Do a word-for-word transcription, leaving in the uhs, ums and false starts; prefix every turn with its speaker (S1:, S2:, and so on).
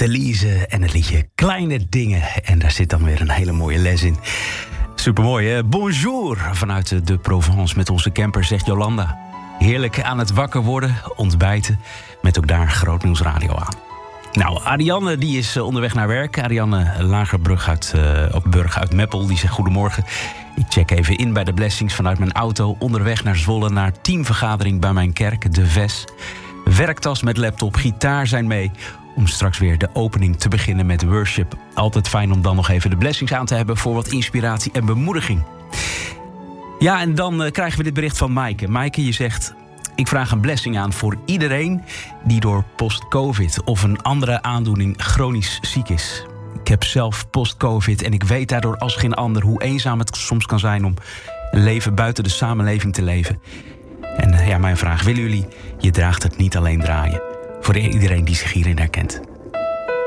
S1: Delise en het liedje Kleine Dingen. En daar zit dan weer een hele mooie les in. Supermooi, hè? Bonjour vanuit de Provence met onze camper, zegt Jolanda. Heerlijk aan het wakker worden, ontbijten, met ook daar Grootnieuws Radio aan. Nou, Ariane die is onderweg naar werk. Ariane Lagerbrug uit, uh, op Burg uit Meppel, die zegt goedemorgen. Ik check even in bij de Blessings vanuit mijn auto. Onderweg naar Zwolle, naar teamvergadering bij mijn kerk, de V E S. Werktas met laptop, gitaar zijn mee. Om straks weer de opening te beginnen met worship. Altijd fijn om dan nog even de Blessings aan te hebben voor wat inspiratie en bemoediging. Ja, en dan uh, krijgen we dit bericht van Maaike. Maaike, je zegt: ik vraag een blessing aan voor iedereen die door post-covid of een andere aandoening chronisch ziek is. Ik heb zelf post-covid en ik weet daardoor als geen ander hoe eenzaam het soms kan zijn om een leven buiten de samenleving te leven. En uh, ja, mijn vraag, willen jullie Je draagt het niet alleen draaien? Voor iedereen die zich hierin herkent.